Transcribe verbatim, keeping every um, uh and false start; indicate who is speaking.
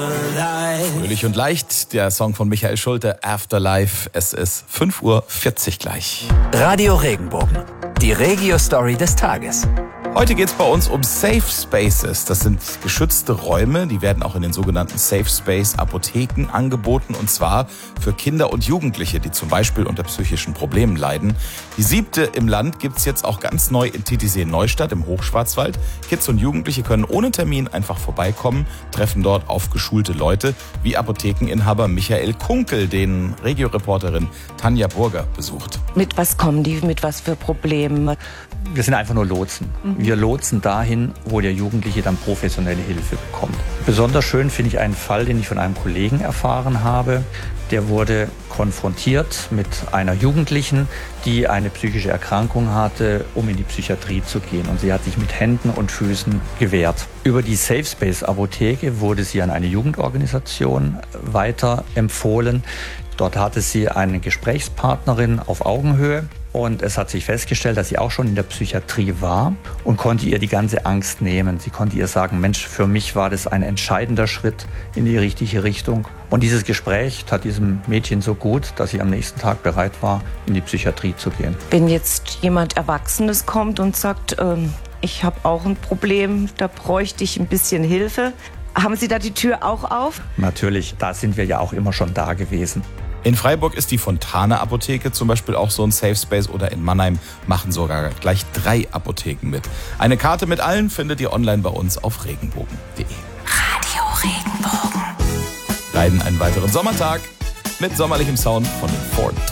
Speaker 1: Fröhlich und leicht, der Song von Michael Schulte, Afterlife. Es ist fünf Uhr vierzig gleich.
Speaker 2: Radio Regenbogen, die Regio-Story des Tages.
Speaker 1: Heute geht es bei uns um Safe Spaces. Das sind geschützte Räume, die werden auch in den sogenannten Safe Space Apotheken angeboten. Und zwar für Kinder und Jugendliche, die zum Beispiel unter psychischen Problemen leiden. Die siebte im Land gibt es jetzt auch ganz neu in Titisee-Neustadt im Hochschwarzwald. Kids und Jugendliche können ohne Termin einfach vorbeikommen, treffen dort auf geschulte Leute, wie Apothekeninhaber Michael Kunkel, den Regio-Reporterin Tanja Burger besucht.
Speaker 3: Mit was kommen die, mit was für Problemen?
Speaker 4: Wir sind einfach nur Lotsen. Wir lotsen dahin, wo der Jugendliche dann professionelle Hilfe bekommt. Besonders schön finde ich einen Fall, den ich von einem Kollegen erfahren habe. Der wurde konfrontiert mit einer Jugendlichen, die eine psychische Erkrankung hatte, um in die Psychiatrie zu gehen. Und sie hat sich mit Händen und Füßen gewehrt. Über die Safe Space Apotheke wurde sie an eine Jugendorganisation weiterempfohlen. Dort hatte sie eine Gesprächspartnerin auf Augenhöhe. Und es hat sich festgestellt, dass sie auch schon in der Psychiatrie war und konnte ihr die ganze Angst nehmen. Sie konnte ihr sagen, Mensch, für mich war das ein entscheidender Schritt in die richtige Richtung. Und dieses Gespräch tat diesem Mädchen so gut, dass sie am nächsten Tag bereit war, in die Psychiatrie zu gehen.
Speaker 3: Wenn jetzt jemand Erwachsenes kommt und sagt, ähm, ich habe auch ein Problem, da bräuchte ich ein bisschen Hilfe, haben Sie da die Tür auch auf?
Speaker 4: Natürlich, da sind wir ja auch immer schon da gewesen.
Speaker 1: In Freiburg ist die Fontane Apotheke zum Beispiel auch so ein Safe Space, oder in Mannheim machen sogar gleich drei Apotheken mit. Eine Karte mit allen findet ihr online bei uns auf regenbogen punkt de.
Speaker 3: Radio Regenbogen.
Speaker 1: Leiden einen weiteren Sommertag mit sommerlichem Sound von den Ford